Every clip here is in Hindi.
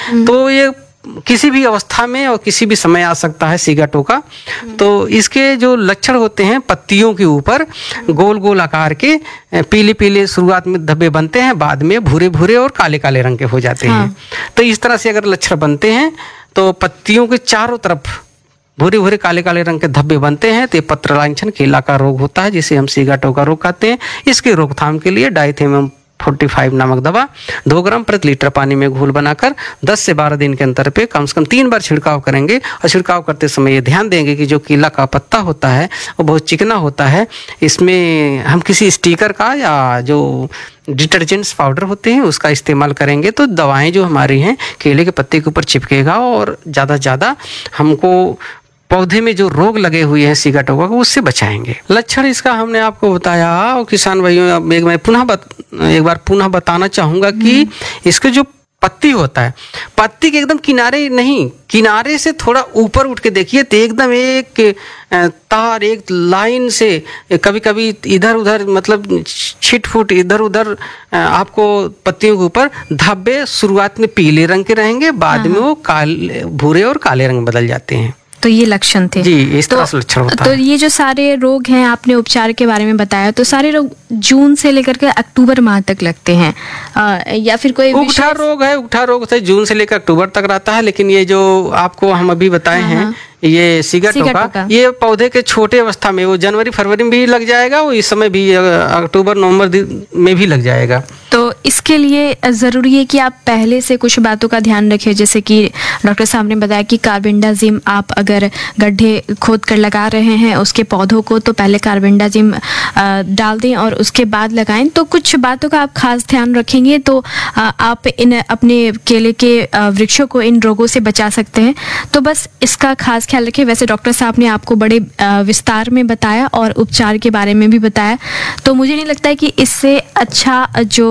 तो ये किसी भी अवस्था में और किसी भी समय आ सकता है सिगाटोका। तो इसके जो लक्षण होते हैं, पत्तियों के ऊपर गोल गोल आकार के पीले पीले शुरुआत में धब्बे बनते हैं, बाद में भूरे भूरे और काले काले रंग के हो जाते हैं। तो इस तरह से अगर लक्षण बनते हैं तो पत्तियों के चारों तरफ भूरे भूरे काले काले रंग के धब्बे बनते हैं, तो ये पत्र लांछन केला का रोग होता है, जिसे हम सिगाटोका रोग कहते हैं। इसके रोकथाम के लिए डाइथेनियम 45 नामक दवा 2 ग्राम प्रति लीटर पानी में घोल बनाकर 10 से 12 दिन के अंतर पे कम से कम 3 बार छिड़काव करेंगे। और छिड़काव करते समय ये ध्यान देंगे कि जो केला का पत्ता होता है वो बहुत चिकना होता है। इसमें हम किसी स्टिकर का या जो डिटर्जेंट्स पाउडर होते हैं उसका इस्तेमाल करेंगे, तो दवाएं जो हमारी हैं केले के पत्ते के ऊपर चिपकेगा और ज़्यादा से ज़्यादा हमको पौधे में जो रोग लगे हुए हैं सिगाटोका को उससे बचाएंगे। लक्षण इसका हमने आपको बताया। और किसान भाइयों, मैं एक बार पुनः बताना चाहूँगा कि इसके जो पत्ती होता है, पत्ती के एकदम किनारे नहीं, किनारे से थोड़ा ऊपर उठ के देखिए तो एकदम एक तार, एक लाइन से कभी कभी इधर उधर मतलब छिट फुट इधर उधर आपको पत्तियों के ऊपर धब्बे शुरुआत में पीले रंग के रहेंगे, बाद में वो काले भूरे और काले रंग बदल जाते हैं। तो ये लक्षण थे जी, इस तरह से लक्षण होता है। है। तो ये जो सारे रोग हैं, आपने उपचार के बारे में बताया, तो सारे रोग जून से लेकर के अक्टूबर माह तक लगते हैं या फिर कोई उगठा रोग है? उगठा रोग से जून से लेकर अक्टूबर तक रहता है, लेकिन ये जो आपको हम अभी बताए हैं ये सिगाटोका, ये पौधे के छोटे अवस्था में वो जनवरी फरवरी में भी लग जाएगा, वो इस समय भी अक्टूबर नवंबर में भी लग जाएगा। तो इसके लिए ज़रूरी है कि आप पहले से कुछ बातों का ध्यान रखें, जैसे कि डॉक्टर साहब ने बताया कि कार्बेंडाजिम आप अगर गड्ढे खोद कर लगा रहे हैं उसके पौधों को, तो पहले कार्बेंडाजिम डाल दें और उसके बाद लगाएं। तो कुछ बातों का आप खास ध्यान रखेंगे तो आप इन अपने केले के वृक्षों को इन रोगों से बचा सकते हैं। तो बस इसका खास ख्याल रखें। वैसे डॉक्टर साहब ने आपको बड़े विस्तार में बताया और उपचार के बारे में भी बताया, तो मुझे नहीं लगता है कि इससे अच्छा जो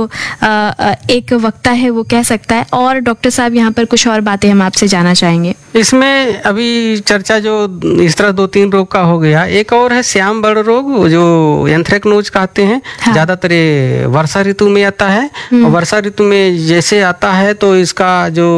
एक वक्ता है वो कह सकता है। और डॉक्टर साहब यहाँ पर कुछ और बातें हम आपसे जानना चाहेंगे। इसमें अभी चर्चा जो इस तरह 2-3 रोग का हो गया, एक और है श्याम बर्ड रोग जो एंथ्रेक्नोज कहते हैं। ज्यादातर वर्षा ऋतु में आता है और वर्षा ऋतु में जैसे आता है तो इसका जो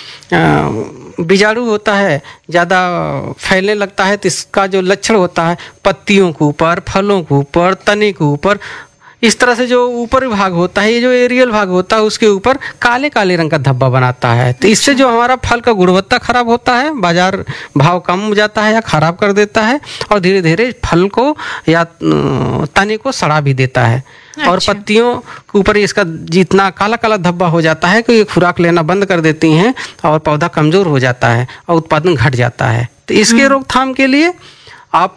बीजाणु होता है ज़्यादा फैलने लगता है। तो इसका जो लक्षण होता है पत्तियों के ऊपर, फलों के ऊपर, तने के ऊपर, इस तरह से जो ऊपर भाग होता है, ये जो एरियल भाग होता है उसके ऊपर काले काले रंग का धब्बा बनाता है। तो इससे जो हमारा फल का गुणवत्ता खराब होता है, बाजार भाव कम हो जाता है या खराब कर देता है और धीरे धीरे फल को या तने को सड़ा भी देता है। और पत्तियों के ऊपर इसका जितना काला काला धब्बा हो जाता है कि ये खुराक लेना बंद कर देती हैं और पौधा कमज़ोर हो जाता है और उत्पादन घट जाता है। तो इसके रोकथाम के लिए आप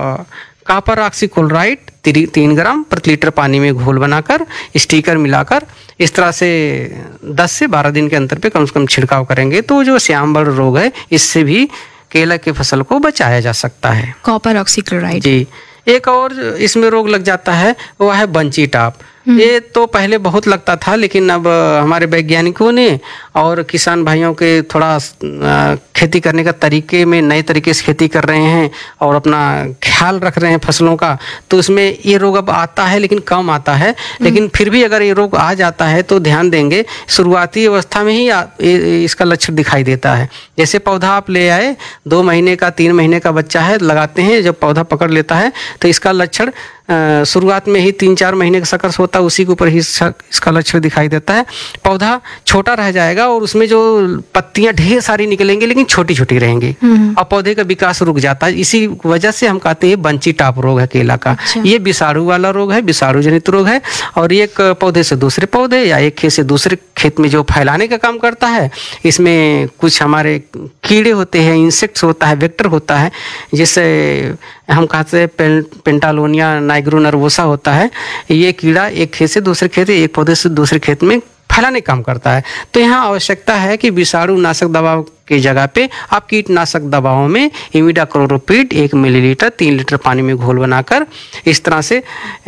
कॉपर ऑक्सीक्लोराइड 3 ग्राम प्रति लीटर पानी में घोल बनाकर स्टिकर मिलाकर इस तरह से 10 से 12 दिन के अंतर पे कम से कम छिड़काव करेंगे तो जो श्याम बर्ड रोग है इससे भी केला की फसल को बचाया जा सकता है। कॉपर ऑक्सीक्लोराइड जी। एक और इसमें रोग लग जाता है वो है बंची टॉप। ये तो पहले बहुत लगता था, लेकिन अब हमारे वैज्ञानिकों ने और किसान भाइयों के थोड़ा खेती करने का तरीके में नए तरीके से खेती कर रहे हैं और अपना ख्याल रख रहे हैं फसलों का, तो उसमें ये रोग अब आता है लेकिन कम आता है। लेकिन फिर भी अगर ये रोग आ जाता है तो ध्यान देंगे, शुरुआती अवस्था में ही इसका लक्षण दिखाई देता है। जैसे पौधा आप ले आए, 2 महीने का 3 महीने का बच्चा है, लगाते हैं, जब पौधा पकड़ लेता है तो इसका लक्षण शुरुआत में ही 3-4 महीने का सकर्स होता है, उसी के ऊपर ही इसका लक्षण दिखाई देता है। पौधा छोटा रह जाएगा और उसमें जो पत्तियां ढेर सारी निकलेंगी लेकिन छोटी छोटी रहेंगी और पौधे का विकास रुक जाता है। इसी वजह से हम कहते हैं बंची टॉप रोग है केला का। ये विषाणु वाला रोग है, विषाणु जनित रोग है और एक पौधे से दूसरे पौधे या एक खेत से दूसरे खेत में जो फैलाने का काम करता है। इसमें कुछ हमारे कीड़े होते हैं, इंसेक्ट्स होता है, वेक्टर होता है, जिससे हम कहते हैं पेंटालोनिया नाइग्रो नर्वोसा होता है। ये कीड़ा एक खेत से दूसरे खेत, एक पौधे से दूसरे खेत में फैलाने काम करता है। तो यहाँ आवश्यकता है कि विषाणु नाशक दवा की जगह पे आप कीटनाशक दवाओं में इमिडाक्लोप्रिड 1 मिलीलीटर 3 लीटर पानी में घोल बनाकर इस तरह से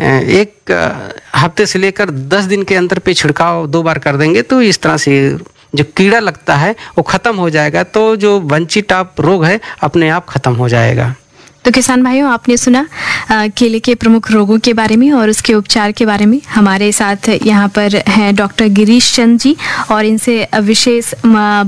1 हफ्ते से लेकर 10 दिन के अंतर पे छिड़काव 2 बार कर देंगे तो इस तरह से जो कीड़ा लगता है वो खत्म हो जाएगा। तो जो बंची टॉप रोग है अपने आप खत्म हो जाएगा। तो किसान भाइयों, आपने सुना केले के प्रमुख रोगों के बारे में और उसके उपचार के बारे में। हमारे साथ यहाँ पर हैं डॉक्टर गिरीश चंद जी और इनसे विशेष